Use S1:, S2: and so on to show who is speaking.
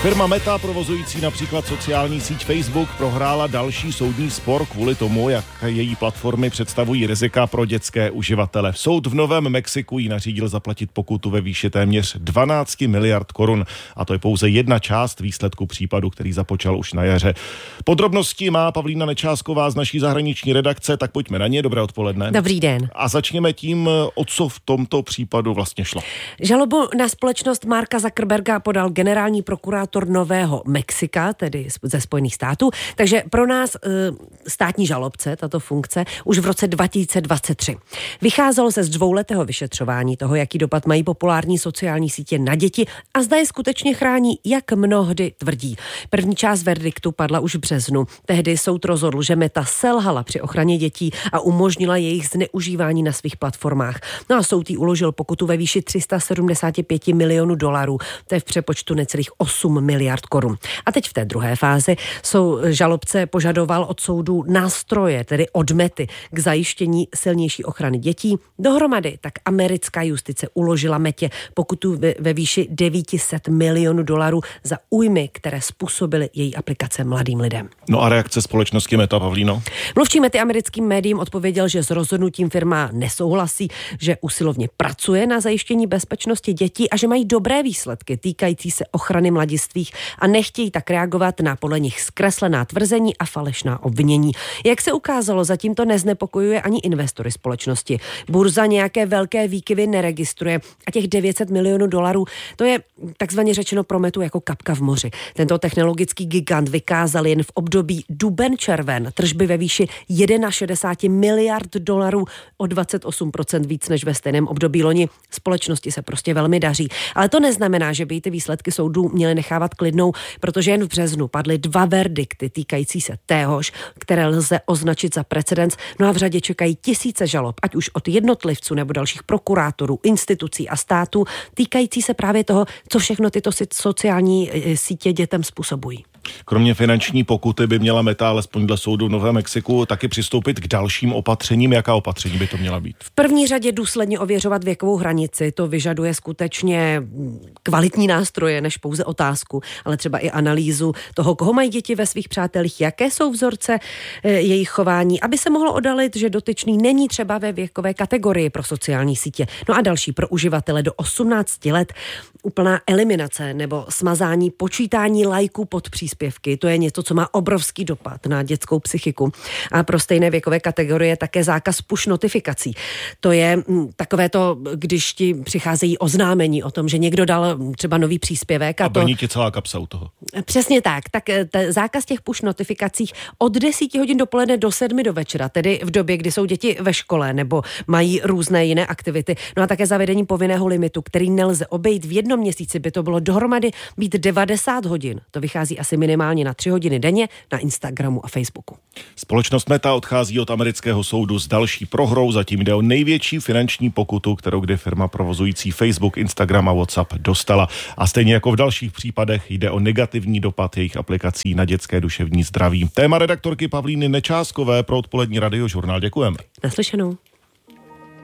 S1: Firma Meta, provozující například sociální síť Facebook, prohrála další soudní spor kvůli tomu, jak její platformy představují rizika pro dětské uživatele. Soud v Novém Mexiku jí nařídil zaplatit pokutu ve výši téměř 12 miliard korun. A to je pouze jedna část výsledku případu, který započal už na jaře. Podrobnosti má Pavlína Nečásková z naší zahraniční redakce, tak pojďme na ně. Dobré odpoledne.
S2: Dobrý den.
S1: A začněme tím, o co v tomto případu vlastně šlo.
S2: Žalobu na společnost Marka Zuckerberga podal generální prokurátor Nového Mexika, tedy ze Spojených států. Takže pro nás státní žalobce, tato funkce, už v roce 2023. Vycházelo se z 2letého vyšetřování toho, jaký dopad mají populární sociální sítě na děti a zda je skutečně chrání, jak mnohdy tvrdí. První část verdiktu padla už v březnu. Tehdy soud rozhodl, že Meta selhala při ochraně dětí a umožnila jejich zneužívání na svých platformách. No a soud jí uložil pokutu ve výši $375 milionů. To je v přepočtu necelých 8 miliard korun. A teď v té druhé fázi žalobce požadoval od soudu nástroje, tedy od Mety, k zajištění silnější ochrany dětí. Dohromady tak americká justice uložila Metě pokutu ve výši $900 milionů za újmy, které způsobily její aplikace mladým lidem.
S1: No a reakce společnosti Meta, Pavlíno?
S2: Mluvčí Mety americkým médiím odpověděl, že s rozhodnutím firma nesouhlasí, že usilovně pracuje na zajištění bezpečnosti dětí a že mají dobré výsledky týkající se ochrany mladistvých a nechtějí tak reagovat na podle nich zkreslená tvrzení a falešná obvinění. Jak se ukázalo, zatím to neznepokojuje ani investory společnosti. Burza nějaké velké výkyvy neregistruje a těch $900 milionů, to je takzvaně řečeno pro Metu jako kapka v moři. Tento technologický gigant vykázal jen v období duben-červen tržby ve výši $61 miliard, o 28% víc než ve stejném období loni. Společnosti se prostě velmi daří. Ale to neznamená, že by ty výsledky soudů měly nechávat klidnou, protože jen v březnu padly 2 verdikty týkající se téhož, které lze označit za precedens. No a v řadě čekají tisíce žalob, ať už od jednotlivců nebo dalších prokurátorů, institucí a států, týkající se právě toho, co všechno tyto sociální sítě dětem způsobují.
S1: Kromě finanční pokuty by měla Meta, alespoň dle soudu v Novém Mexiku, taky přistoupit k dalším opatřením. Jaká opatření by to měla být?
S2: V první řadě důsledně ověřovat věkovou hranici. To vyžaduje skutečně kvalitní nástroje, než pouze otázku, ale třeba i analýzu toho, koho mají děti ve svých přátelích, jaké jsou vzorce jejich chování, aby se mohlo odalit, že dotyčný není třeba ve věkové kategorii pro sociální sítě. No a další pro uživatele do 18 let úplná eliminace nebo smazání počítání lajků pod příspěvky. To je něco, co má obrovský dopad na dětskou psychiku. A pro stejné věkové kategorie také zákaz push notifikací. To je takové to, když ti přicházejí oznámení o tom, že někdo dal třeba nový příspěvek.
S1: A brní ti celá kapsa u toho.
S2: Přesně tak. Tak zákaz těch push notifikacích od 10 hodin dopoledne do 7 do večera, tedy v době, kdy jsou děti ve škole nebo mají různé jiné aktivity. No a také zavedení povinného limitu, který nelze obejít. V jednom měsíci by to bylo dohromady být 90 hodin. To vychází asi minimálně na 3 hodiny denně na Instagramu a Facebooku.
S1: Společnost Meta odchází od amerického soudu s další prohrou. Zatím jde o největší finanční pokutu, kterou kdy firma provozující Facebook, Instagram a WhatsApp dostala. A stejně jako v dalších případech jde o negativní dopad jejich aplikací na dětské duševní zdraví. Téma redaktorky Pavlíny Nečáskové pro odpolední Radiožurnál. Děkujeme.
S2: Naslyšenou.